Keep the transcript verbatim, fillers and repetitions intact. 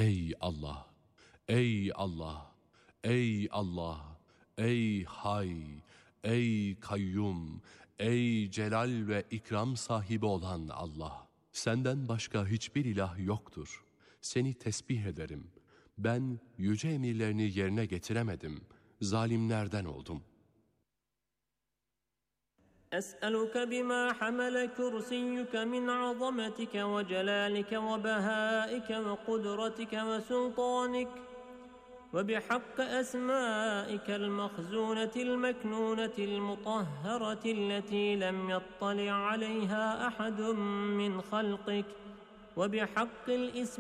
Ey Allah! Ey Allah! Ey Allah! Ey Hay! Ey Kayyum! Ey Celal ve İkram sahibi olan Allah! Senden başka hiçbir ilah yoktur. Seni tesbih ederim. Ben yüce emirlerini yerine getiremedim. Zalimlerden oldum. أسألك بما حمل كرسيك من عظمتك وجلالك وبهائك وقدرتك وسلطانك وبحق أسمائك المخزونة المكنونة المطهرة التي لم يطلع عليها أحد من خلقك وبحق الاسم